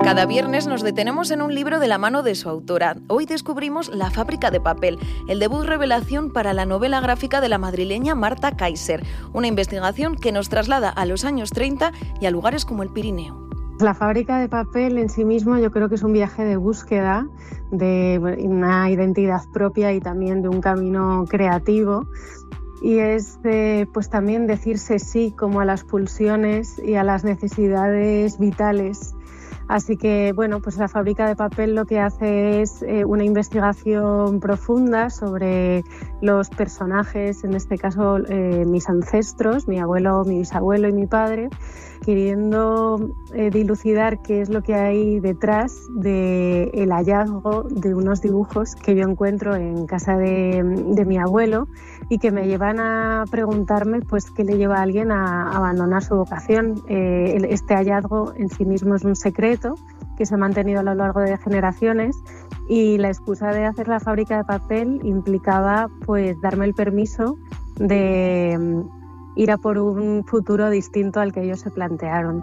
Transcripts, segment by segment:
Cada viernes nos detenemos en un libro de la mano de su autora. Hoy descubrimos La fábrica de papel, el debut revelación para la novela gráfica de la madrileña Marta Kaiser, una investigación que nos traslada a los años 30 y a lugares como el Pirineo. La fábrica de papel en sí mismo yo creo que es un viaje de búsqueda de una identidad propia y también de un camino creativo. Y es pues también decirse sí como a las pulsiones y a las necesidades vitales. Así que bueno, pues la fábrica de papel lo que hace es una investigación profunda sobre los personajes, en este caso mis ancestros, mi abuelo, mi bisabuelo y mi padre, queriendo dilucidar qué es lo que hay detrás del hallazgo de unos dibujos que yo encuentro en casa de mi abuelo y que me llevan a preguntarme pues qué le lleva a alguien a abandonar su vocación. Este hallazgo en sí mismo es un secreto que se ha mantenido a lo largo de generaciones y la excusa de hacer la fábrica de papel implicaba pues darme el permiso de ir a por un futuro distinto al que ellos se plantearon.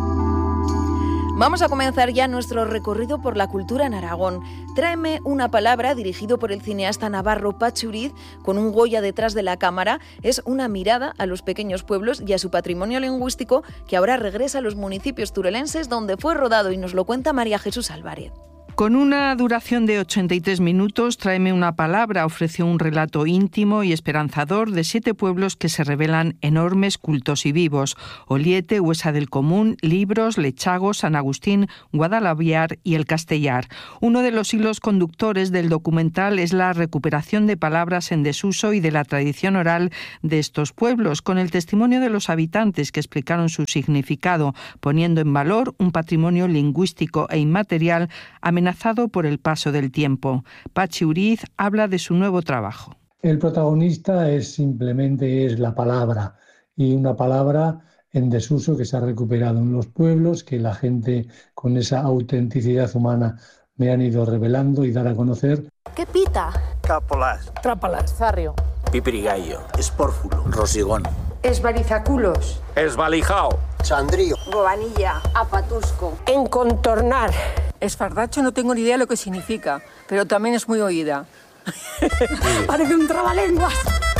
Vamos a comenzar ya nuestro recorrido por la cultura en Aragón. Tráeme una palabra, dirigido por el cineasta navarro Patxi Uriz, con un Goya detrás de la cámara, es una mirada a los pequeños pueblos y a su patrimonio lingüístico que ahora regresa a los municipios turelenses donde fue rodado, y nos lo cuenta María Jesús Álvarez. Con una duración de 83 minutos, Tráeme una palabra ofrece un relato íntimo y esperanzador de 7 pueblos que se revelan enormes, cultos y vivos: Oliete, Huesa del Común, Libros, Lechago, San Agustín, Guadalaviar y El Castellar. Uno de los hilos conductores del documental es la recuperación de palabras en desuso y de la tradición oral de estos pueblos, con el testimonio de los habitantes que explicaron su significado, poniendo en valor un patrimonio lingüístico e inmaterial amenazado por el paso del tiempo. Patxi Uriz habla de su nuevo trabajo. El protagonista es la palabra, y una palabra en desuso que se ha recuperado en los pueblos, que la gente con esa autenticidad humana me han ido revelando y dar a conocer. ¿Qué pita? Capolas. Trápalas. Zarrio. Pipirigallo. Espórfulo. Rosigón. Esbarizaculos. Esvalijao. Sandrío. Bobanilla. Apatusco. Encontornar. Esfardacho no tengo ni idea de lo que significa, pero también es muy oída. Parece un trabalenguas.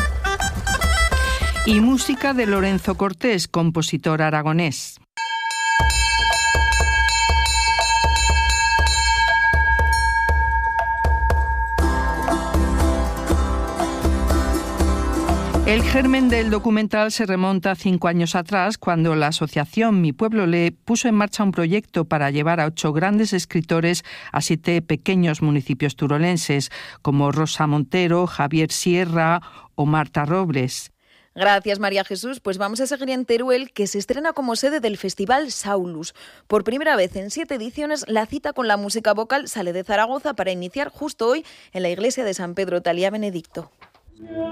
Y música de Lorenzo Cortés, compositor aragonés. El germen del documental se remonta 5 años atrás, cuando la asociación Mi Pueblo Lee puso en marcha un proyecto para llevar a 8 grandes escritores a 7 pequeños municipios turolenses, como Rosa Montero, Javier Sierra o Marta Robles. Gracias, María Jesús. Pues vamos a seguir en Teruel, que se estrena como sede del Festival Saulus. Por primera vez en 7 ediciones, la cita con la música vocal sale de Zaragoza para iniciar justo hoy en la iglesia de San Pedro Talía Benedicto.